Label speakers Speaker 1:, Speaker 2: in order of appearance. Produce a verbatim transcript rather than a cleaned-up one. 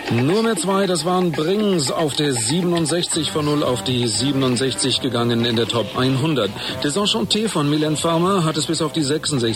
Speaker 1: Nur mehr zwei, das waren Brings auf der siebenundsechzig, von null auf die siebenundsechzig gegangen in der Top hundert. Desenchanté von Mylène Farmer hat es bis auf die sechsundsechzig